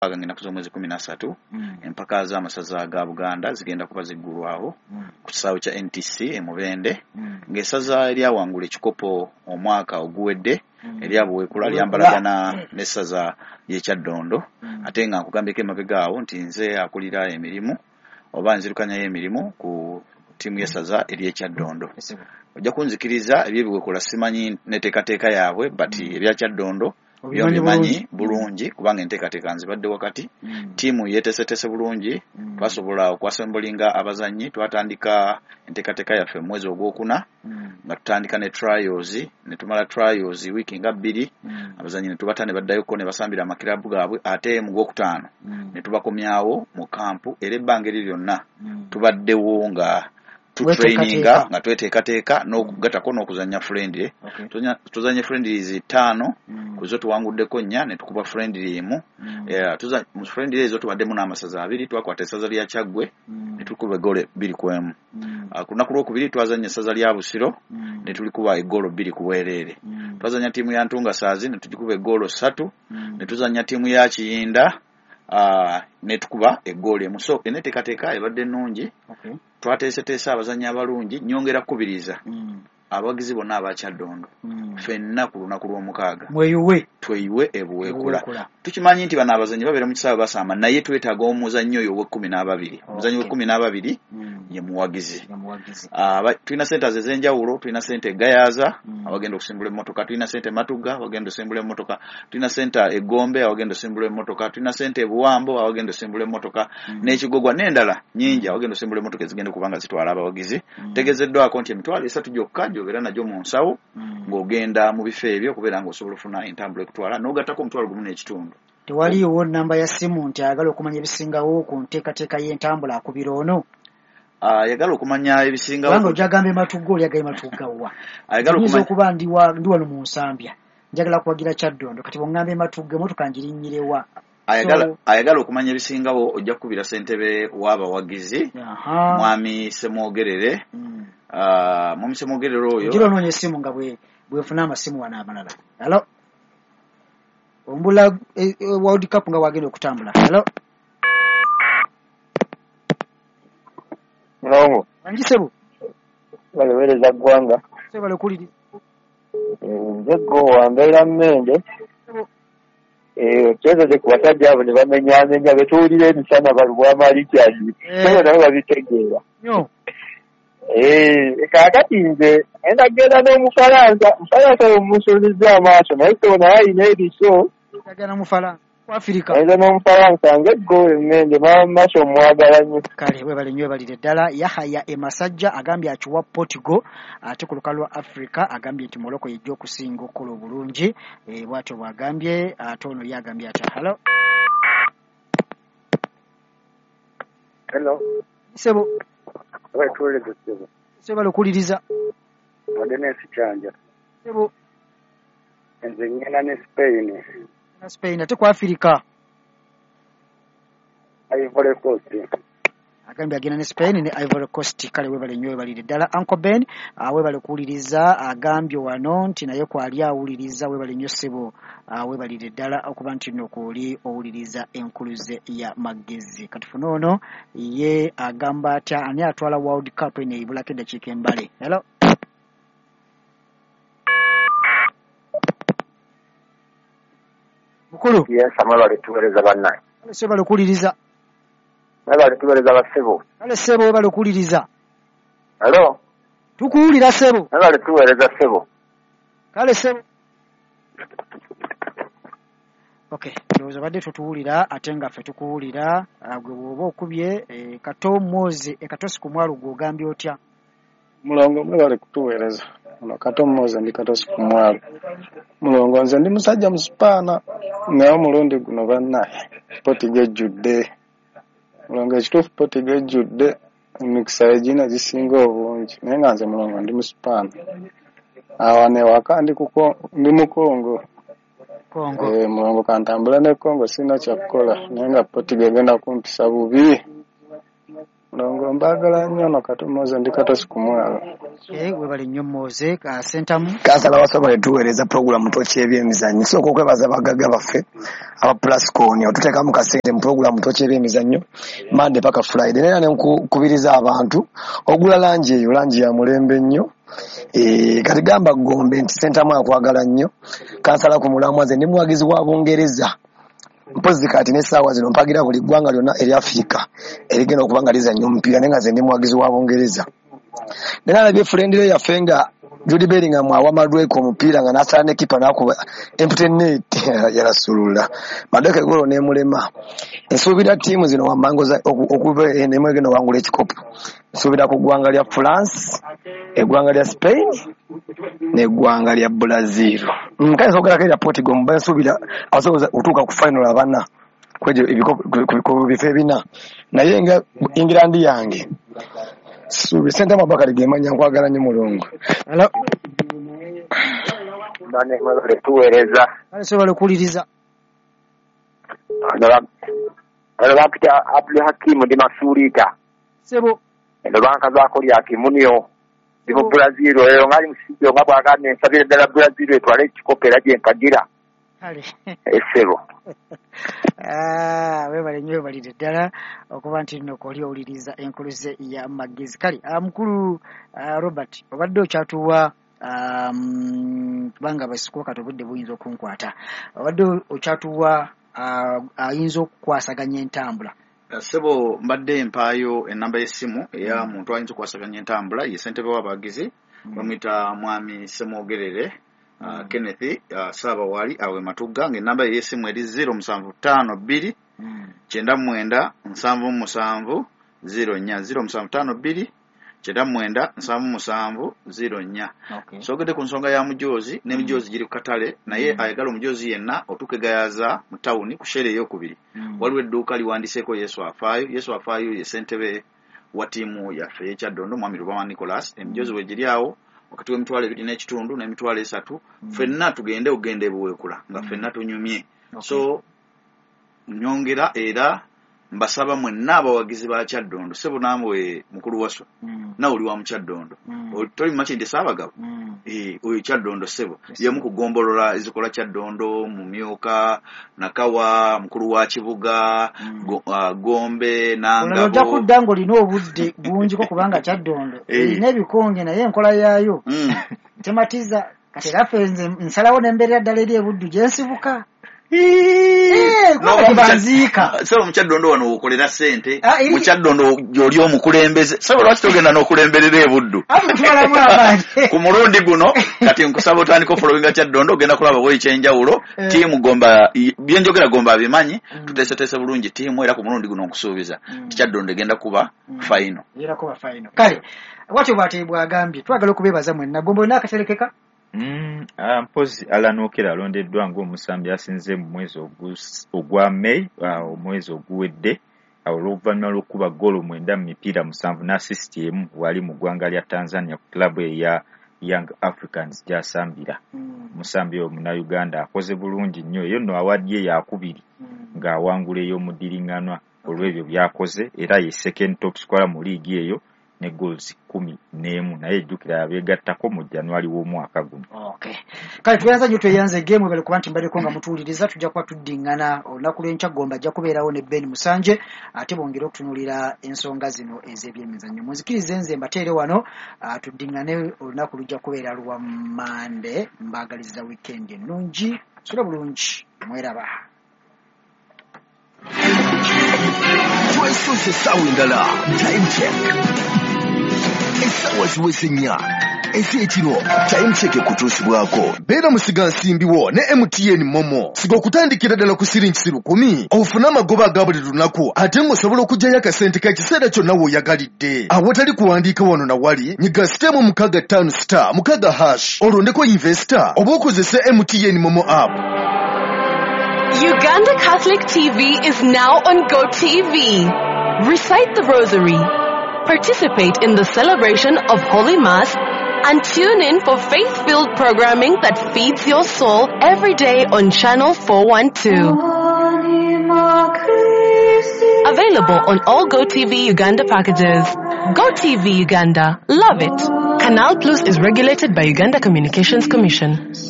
agangena kuzo mwezi 13 empaka za amasaza ga Buganda zigenda kuba ziggulwawo ku kisaawe kya NTC Mubende ng'essaza eryawangula ekikopo omwaka oguwedde eryabuweekula lyambalagana n'essaza y'Ekyaddondo ate nga nkugambeko emabegaawo nti nze akulira emirimu oba nzirukanya y'emirimu ku tiimu y'essaza ery'Ekyaddondo. Ojja kunzikiriza ebyebiweekula simanyi neteekateeka yaabwe but ebya byonna bulungi kubanga enteekateeka nzibadde wakati tiimu yeeteeseteese bulungi twasobola okwassembulinga abazannyi twatandika enteekateeka yaffe mu mwezi ogwokuna nga tutandika ne trials ne tumala trials wiiki nga 2 abazannyi ne tubata ne baddayoko ne basambira amakirabu gaabwe ate mu gwokutaano ne tubakomyawo mu kampu era ebbanga eri lyonna tubaddewo nga traininga nga tweteekateeka n'okugatako n'okuzanya friendly tuzanye friendlies 5 kuzo tuwanguddeko 4 ne tukuba friendly emu mu friendly ezo tubaddemu n'amasaza 2 twakwata essaza lya Kyaggwe ne tukuba eggoolo 2-1 ku lunaku lwokubiri twazanya essaza lya Busiro ne tulikuba eggoolo 2 ku bwereere twazanya ttiimu ya Ntungasaazi ne tugikuba eggoolo 3 ne tuzanya ttiimu ya Kiyinda ne tukuba eggoolo emu so eneteekateeka ebadde nnungi twateeseteese abazannyi abalungi nyongera kukubiriza abagizi bonna abakyaddondo ffenna ku lunaku lw'omukaaga tweyiwe ebuweekula tukimanyi nti bano abazannyi babeera mu kisaawe basamba naye twetaaga omuzannyi oyo ow'e12 omuzannyi w'e12 ye muwagizi tulina sente ez'enjawulo tulina sente Gayaaza abagenda okusimbula emmotoka tulina sente Matugga abagenda okusimbula emmotoka tulina sente Egombe abagenda okusimbula emmotoka tulina sente Buwambo abagenda okusimbula emmotoka n'Ekigogwa n'endala nyingi abagenda okusimbula emmotoka ezigenda kubanga zitwala abawagizi tegezeddwako nti emitwalo 3 gyokka gy'obeera nagyo mu nsawo ng'ogenda mu bifo ebyo okubeera ng'osobola okufuna entambula ekutwala n'ogattako omutwalo gumu n'ekitundu. Tewaliiwo nnamba ya ssimu nti ayagala okumanya ebisingawo ku nteekateeka y'entambula akubira ono? Ayagala okumanya ebisingawo kubanga ojagambe Matugga oli agaye Matugga wa ayinza okuba ndi wano mu Nsambya njagala kuwagira Kyaddondo kati bw'ŋŋambe Matugga emmotoka ngirinnyirewa ayagala okumanya ebisingawo ojja kukubira ssentebe w'abawagizi mwami Semwogerere mwami Semwogerere oyo ojira onoonya essimu nga bwefuna amasimu wano amalala. Hello ombula World Cup nga wagenda okutambula. Hello Mulongo Angisebu balewereza ggwanga sebale kuliri njego wambeera mmende kyezeze ku basajja abo ne bamenyamenya betuwulira emisana balubwa malikyagi so nabo babitegeera kaakati nze endagenda n'Omufalansa omusuuliza amaaso naye tona ayina eriso agenda Mufalansa Afrika ayina n'Omufalansa ng'eggoolo emmende maaso mwagala nnyo kale webale nnyo webalire ddala. Yahaya Emasajja agambye akiwa Portugal ate ku lukalu lwa Afrika agambye nti Morocco yejja okusinga okukola obulungi bw'atyo bw'agambye ate ono yagambye ati hello Sebo wetuwuliriza Sebo sebale okuliriza Odenesi Kyanja Sebo nze ngenda ne Spain ate ku Afrika Ivory Coast agambye agenda ne Spain ne Ivory Coast. Kale webale nnyo webalire ddala. Uncle Ben webale kuwuliriza agambye wano nti naye kwali awuliriza webale nnyo Sebo webalire ddala okuba nti nno kwoli owuliriza enkuluze ya magezi. Kati funo ono ye agamba atya ani atwala World Cup eno ebulako eddakiika embale. Hello mukulu yes amala tuweereza bannaye sebale kuwuliriza bale tuweereza basebo kale Sebo webale kuwuliriza. hello tukuwulira Sebo bale tuweereza Sebo kale Sebo okay ndowooza badde tutuwulira ate nga ffe tukuwulira gwe bw'oba okubye Kato Moze Katosi ku mwalo gw'ogambye otya? Mulongo mwebale kutuweereza ono Kato Moze ndi Katosi ku mwalo. Mulongo nze ndi musajja musipaana naye omulundi guno bannaye poti gejjudde. Mulongo ekituufu poti gejjudde emikisa egina gisinga obungi naye nga nze mulongo ndi musipaana awo newaka ndi Mukongo. Mulongo kantambula ne Kongo sina kyakukola naye nga poti gegenda kumpisa bubi. mulongo mbagala nnyo no katomoze ndi katosi ku mwalo. Webale nnyo Moze Sentamu. Kansala wasobola tuweereza program tochi ebyemizannyo so okwebaza bagaga baffe aba Plascon otuteeka mu kasente mu program tochi ebyemizannyo Monday paka Friday nera ne kubiriza abantu ogula langi ya mulembe nnyo kati gamba Gombe nti Sentamu akwagala nnyo kansala ku mulamwaze ndi muwagizi wa Bungereza mpozi kati ne sawa zino mpagira buli gwanga lyonna eri Afrika erigenda okubanga lizannyo omupiira nenga ze ndi muwagizi wa Bungereza nera labye friend ya fenga Judy Bellingham awamadwe ku mupiira nga nasala ne kipa nakuba empty net ya Rasulullah madoke golo ne mulema ensubira timu zino wamangoza okuba enemwe geno wangula ekikopo ensubira ku gwanga lya France egwanga lya Spain ne gwanga lya Brazil nkaisa okala kaya Portugal mba ensubira asoboza utuka ku final abana kweje ibiko bifebina naye nga England yange subi Sentamu Abakari gemanya nkwagala nnyo mulongo. Hello. Ndane mwale tuweereza. Sobola kuliriza. Ndo bakita Abdul Hakim ndi Masurika. Sebo. Ndo banka za koli akimunyo. Ndi mu Brazil lero ngali musibyo ngabwagane nsabire dala Brazil etwale kikopera je nkagira. Kale. Esero. Webale nnyo balide ddala okuba nti nno koli owuliriza enkuluze ya magezi kale mukulu Robert obadde okyatuwa kubanga basikuwa kati obudde buyinza okunkwata obadde okyatuwa ayinza okukwasaganya entambula Sebo mbadde empaayo enamba y'essimu eya muntu ayinza okukwasaganya entambula ye ssentebe w'abagizi bamwita mwami Semwogerere Kenneth Saba wali awe Matugga ng'enamba y'essimu eri 0752 99 77 04 0752 99 77 04 sogede ku nsonga ya mujozi ne mijozi giri ku katale naye ayagala omujozi yenna otukegayaza mu tawuni ku shere ey'okubiri waliwo edduuka liwandiseeko Yesu Afaayo ye ssentebe wa tiimu yaffe y'Ekyaddondo mwami Lubama Nicholas emijozi we giri awo wakati w'emitwalo 2 n'ekitundu n'emitwalo 3 ffenna ogende buweekula nga ffenna tunyumye so nyongera era mbasaba mwenna abawagizi ba Kyaddondo sebo namwe mukulu waswa nawe oli wa mu Kyaddondo toli Makinde Saabagabo oyo Kyaddondo sebo yemu kugombolola ezikola Kyaddondo mu Myoka Nakawa mukulu wa Kibuga Gombe Nangabo ojja kudda ng'olina obudde bungi ko kubanga Kyaddondo n'ebikonge naye enkola yaayo tematiza kati era ffe nze nsalawo n'embeera ddala eri ebuddu gye nsibuka Sebo mu Kyaddondo wano okolera ssente mu Kyaddondo gy'oli omukulembeze sebo lwaki togenda n'okulemberera ebuddu ku mulundi guno kati nkusaba otandika ofolowinga Kyaddondo ogenda kulaba buli ekyenjawulo tiimu Gomba byenjogera Gomba abimanyi tuteeseteese bulungi tiimu era ku mulundi guno nkusuubiza ti Kyaddondo egenda kuba final kale watyo bw'agambye twagala okubeebaza mwenna Gomba olina akaterekeka mpozi alanuukira alondeddwa ng'omusambi asinze mu mwezi ogwa May omwezi oguwedde oluvannyuma lw'okuba ggoolo 9 mu mipiira 7 n'assist emu wali mu ggwanga lya Tanzania ku klabu eya Young Africans gy'asambira musambi Omunayuganda akoze bulungi nnyo eyo nno awadye yakubiri ng'awangula ey'omuddiringanwa olw'ebyo by'akoze era ye second top scorer mu liigi eyo ne goals 11 naye ejjukira yabeegattako mu January w'omwaka guno. Kale tuyanza nnyo tweyanze game bali kuba nti mbaleko nga mutuuliriza tujja kuba tuddingana olunaku lw'enkya Gomba ajja kubeerawo ne Ben Musanje ate bongere okutunuulira ensonga zino ez'ebyemizannyo muzikirize nze mbateere wano tuddingane olunaku lujja kubeera lwa Mande mbaagaliza weekend ennungi sula bulungi mweraba. Twesoose essaawa endala time check essaawa ziweze nnya ez'ekiro time check ekutuusibwako beera musiga nsimbiwo ne MTN Momo siga okutandikira ddala ku siringi 10 ofune amagoba aga buli lunaku ate ng'osobola okuggyayo akasente k'ekiseera kyonna w'oyagalidde awatali kuwandiika wano na wali nyiga sitemu 65*6 olondeko investor oba okozese MTN Momo app. Uganda Catholic TV is now on GoTV. Recite the Rosary, participate in the celebration of Holy Mass, and tune in for faith-filled programming that feeds your soul every day on Channel 412. available on all GoTV Uganda packages. GoTV Uganda. Love it. Canal Plus is regulated by Uganda Communications Commission.